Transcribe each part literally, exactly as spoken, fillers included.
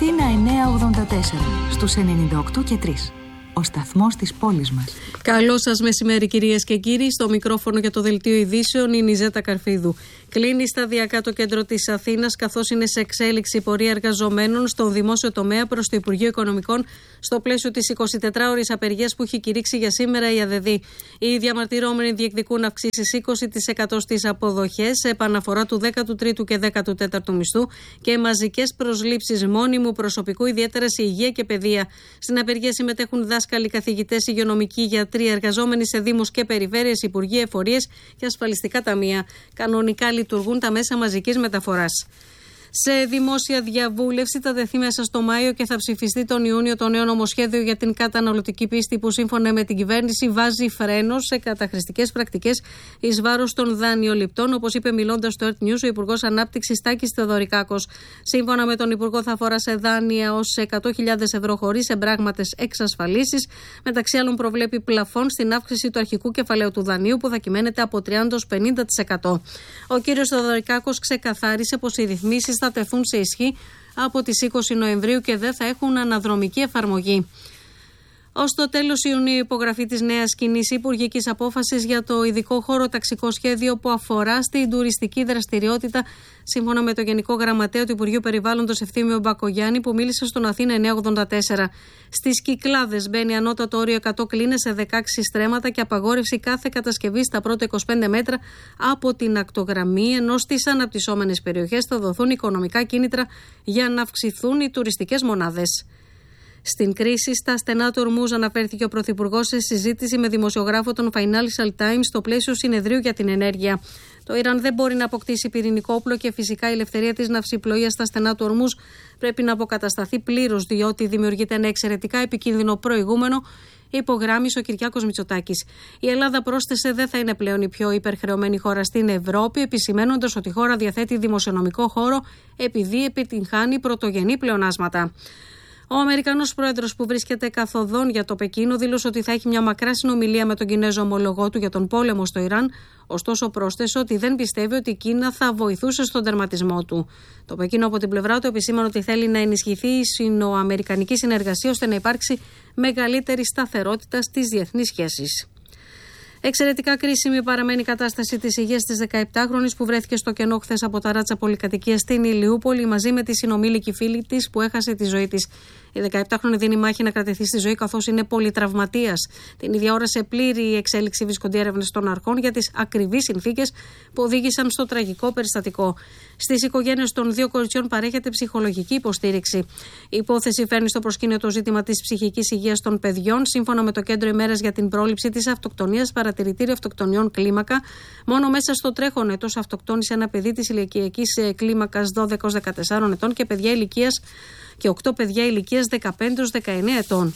Αθήνα εννιακόσια ογδόντα τέσσερα, στους ενενήντα οκτώ και τρία. Ο σταθμός της πόλης μας. Καλό σας μεσημέρι, κυρίες και κύριοι. Στο μικρόφωνο για το δελτίο ειδήσεων είναι η Ζέτα Καρφίδου. Κλείνει σταδιακά το κέντρο της Αθήνας, καθώς είναι σε εξέλιξη η πορεία εργαζομένων στον δημόσιο τομέα προς το Υπουργείο Οικονομικών, στο πλαίσιο της εικοσιτετράωρης απεργίας που έχει κηρύξει για σήμερα η ΑΔΕΔ. Οι διαμαρτυρόμενοι διεκδικούν αυξήσεις είκοσι τοις εκατό στις αποδοχές, επαναφορά του δέκατου τρίτου και δέκατου τέταρτου μισθού και μαζικές προσλήψεις μόνιμου προσωπικού, ιδιαίτερα σε υγεία και παιδεία. Στην απεργία συμμετέχουν δάσκαλοι, καθηγητές, υγειονομικοί, γιατροί, εργαζόμενοι σε δήμους και περιφέρειες, υπουργεία, εφορίες και ασφαλιστικά ταμεία. Κανονικά λειτουργούν τα μέσα μαζικής μεταφοράς. Σε δημόσια διαβούλευση θα τεθεί μέσα στο Μάιο και θα ψηφιστεί τον Ιούνιο το νέο νομοσχέδιο για την καταναλωτική πίστη, που σύμφωνα με την κυβέρνηση βάζει φρένο σε καταχρηστικές πρακτικές εις βάρος των δανειοληπτών, όπως είπε μιλώντας στο Earth News ο Υπουργός Ανάπτυξης Τάκης Θεοδωρικάκος. Σύμφωνα με τον Υπουργό, θα αφορά σε δάνεια ως εκατό χιλιάδες ευρώ χωρίς εμπράγματες εξασφαλίσεις. Μεταξύ άλλων, προβλέπει πλαφόν στην αύξηση του αρχικού κεφαλαίου του δανείου, που θα κυμαίνεται από τριάντα έως πενήντα τοις εκατό. Ο κ. Θεοδωρικάκος ξεκαθάρισε πως οι ρυθμίσεις θα τεθούν σε ισχύ από τις είκοσι Νοεμβρίου και δεν θα έχουν αναδρομική εφαρμογή. Ως το τέλος Ιουνίου, υπογραφή της νέας κοινής υπουργικής απόφασης για το ειδικό χωροταξικό σχέδιο που αφορά στην τουριστική δραστηριότητα, σύμφωνα με το Γενικό Γραμματέα του Υπουργείου Περιβάλλοντος Ευθύμιο Μπακογιάννη, που μίλησε στον Αθήνα εννιακόσια ογδόντα τέσσερα. Στις Κυκλάδες μπαίνει ανώτατο όριο εκατό κλίνες σε δεκαέξι στρέμματα και απαγόρευση κάθε κατασκευή στα πρώτα είκοσι πέντε μέτρα από την ακτογραμμή, ενώ στις αναπτυσσόμενες περιοχές θα δοθούν οικονομικά κίνητρα για να αυξηθούν οι τουριστικές μονάδες. Στην κρίση στα στενά του Ορμούζ αναφέρθηκε ο Πρωθυπουργός σε συζήτηση με δημοσιογράφο των Financial Times στο πλαίσιο συνεδρίου για την ενέργεια. Το Ιράν δεν μπορεί να αποκτήσει πυρηνικό όπλο και φυσικά η ελευθερία της ναυσιπλοείας στα στενά του Ορμούζ πρέπει να αποκατασταθεί πλήρως, διότι δημιουργείται ένα εξαιρετικά επικίνδυνο προηγούμενο, υπογράμμισε ο Κυριάκος Μητσοτάκης. Η Ελλάδα, πρόσθεσε, δεν θα είναι πλέον η πιο υπερχρεωμένη χώρα στην Ευρώπη, επισημαίνοντας ότι η χώρα διαθέτει δημοσιονομικό χώρο επειδή επιτυγχάνει πρωτογενή πλεονάσματα. Ο Αμερικανός πρόεδρος, που βρίσκεται καθοδόν για το Πεκίνο, δήλωσε ότι θα έχει μια μακρά συνομιλία με τον Κινέζο ομολογό του για τον πόλεμο στο Ιράν, ωστόσο πρόσθεσε ότι δεν πιστεύει ότι η Κίνα θα βοηθούσε στον τερματισμό του. Το Πεκίνο από την πλευρά του επισήμανε ότι θέλει να ενισχυθεί η σινοαμερικανική συνεργασία ώστε να υπάρξει μεγαλύτερη σταθερότητα στις διεθνείς σχέσεις. Εξαιρετικά κρίσιμη παραμένει η κατάσταση της υγείας της δεκαεπτάχρονης που βρέθηκε στο κενό χθες από τα ράτσα πολυκατοικίας στην Ηλιούπολη, μαζί με τη συνομήλικη φίλη της που έχασε τη ζωή της. Η δεκαεπτάχρονη δίνει μάχη να κρατηθεί στη ζωή, καθώς είναι πολυτραυματίας. Την ίδια ώρα, σε πλήρη εξέλιξη, βρίσκονται έρευνες των αρχών για τις ακριβείς συνθήκες που οδήγησαν στο τραγικό περιστατικό. Στις οικογένειες των δύο κοριτσιών παρέχεται ψυχολογική υποστήριξη. Η υπόθεση φέρνει στο προσκήνιο το ζήτημα της ψυχικής υγείας των παιδιών. Σύμφωνα με το Κέντρο ημέρας για την πρόληψη της αυτοκτονίας, παρατηρητήριο αυτοκτονιών κλίμακα, μόνο μέσα στο τρέχον έτος αυτοκτόνησε ένα παιδί της ηλικιακής κλίμακας δώδεκα έως δεκατέσσερα ετών και παιδιά ηλικίας και οκτώ παιδιά ηλικίας δεκαπέντε έως δεκαεννέα ετών.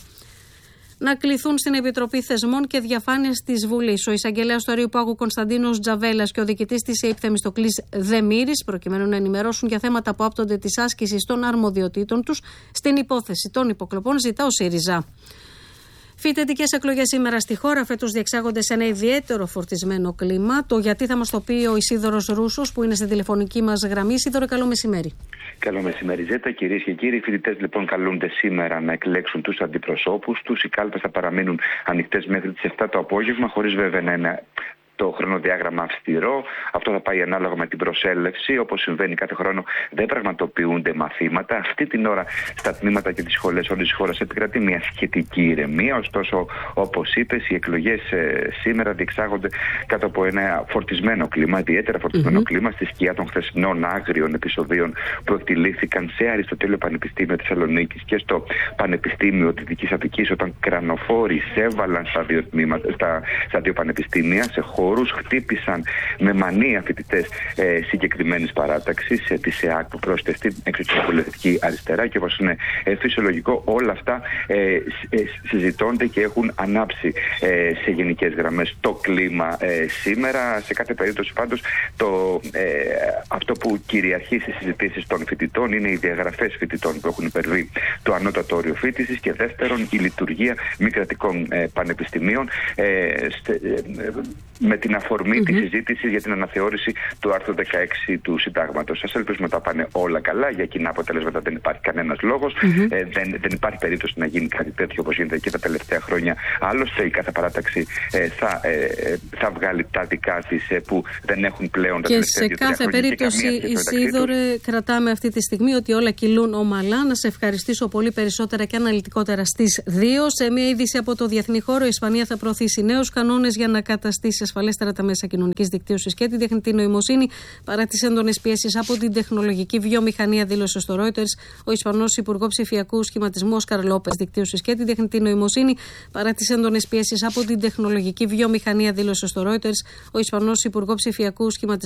Να κληθούν στην Επιτροπή Θεσμών και Διαφάνειας της Βουλής ο εισαγγελέας του Αρείου Πάγου Κωνσταντίνος Τζαβέλας και ο διοικητής της ΕΥΠ Θεμιστοκλής Δεμήρης, προκειμένου να ενημερώσουν για θέματα που άπτονται της άσκησης των αρμοδιοτήτων τους στην υπόθεση των υποκλοπών, ζητά ο ΣΥΡΙΖΑ. Φοιτητικές εκλογές σήμερα στη χώρα φέτος διεξάγονται σε ένα ιδιαίτερο φορτισμένο κλίμα. Το γιατί θα μας το πει ο Ισίδωρος Ρούσος, που είναι στην τηλεφωνική μας γραμμή. Ισίδωρο, καλό μεσημέρι. Καλό μεσημέρι, Ζέτα. Κυρίες και κύριοι, οι φοιτητές λοιπόν καλούνται σήμερα να εκλέξουν τους αντιπροσώπους τους. Οι κάλπες θα παραμείνουν ανοιχτές μέχρι τις επτά το απόγευμα, χωρίς βέβαια να είναι το χρονοδιάγραμμα αυστηρό. Αυτό θα πάει ανάλογα με την προσέλευση. Όπως συμβαίνει κάθε χρόνο, δεν πραγματοποιούνται μαθήματα. Αυτή την ώρα στα τμήματα και τις σχολές όλης της χώρας επικρατεί μια σχετική ηρεμία. Ωστόσο, όπως είπες, οι εκλογές ε, σήμερα διεξάγονται κάτω από ένα φορτισμένο κλίμα, ιδιαίτερα φορτισμένο mm-hmm. κλίμα, στη σκιά των χθεσινών άγριων επεισοδίων που εκτελήθηκαν σε Αριστοτέλειο Πανεπιστήμιο Θεσσαλονίκης και στο Πανεπιστήμιο Δυτικής Αττικής, όταν κρανοφόροι εισέβαλαν στα δύο, τμήματα, στα, στα δύο πανεπιστήμια, σε χώρους, χτύπησαν με μανία φοιτητές ε, συγκεκριμένης παράταξης, ε, της ΕΑΚ που πρόσθεται στην εξωτερική αριστερά, και όπως είναι ε, φυσιολογικό, όλα αυτά ε, ε, συζητώνται και έχουν ανάψει ε, σε γενικές γραμμές το κλίμα ε, σήμερα. Σε κάθε περίπτωση πάντως το, ε, αυτό που κυριαρχεί στις συζητήσεις των φοιτητών είναι οι διαγραφές φοιτητών που έχουν υπερβεί το ανώτατο όριο φοίτησης, και δεύτερον η λειτουργία μη κρατικών ε, πανεπιστημίων ε, στε, ε, με με την αφορμή mm-hmm. τη συζήτηση για την αναθεώρηση του άρθρου δεκαέξι του Συντάγματος. Ας ελπίζουμε τα πάνε όλα καλά. Για κοινά αποτελέσματα δεν υπάρχει κανένας λόγος. Mm-hmm. Ε, δεν, δεν υπάρχει περίπτωση να γίνει κάτι τέτοιο όπως γίνεται και τα τελευταία χρόνια. Άλλωστε, η κάθε παράταξη ε, θα, ε, θα βγάλει τα δικά της ε, που δεν έχουν πλέον τα τελευταία και σε κάθε περίπτωση, Ισίδωρε, κρατάμε αυτή τη στιγμή ότι όλα κυλούν ομαλά. Να σε ευχαριστήσω πολύ περισσότερα και αναλυτικότερα στις δύο. Σε μια είδηση από το διεθνή χώρο, η Ισπανία θα προωθήσει νέους κανόνες για να καταστήσει ασφαλέστερα τα μέσα κοινωνικής δικτύωσης και την τεχνητή νοημοσύνη. Παρά τις έντονες πιέσεις από την τεχνολογική βιομηχανία, δήλωσε στο Reuters ο Ισπανός Υπουργός Ψηφιακού Σχηματισμού Όσκαρ Λόπες δικτύωσης και την τεχνητή νοημοσύνη. Παρά τις έντονες πιέσεις από την τεχνολογική βιομηχανία, δήλωσε στο Reuters ο Ισπανός Υπουργός Ψηφιακού Σχηματισμού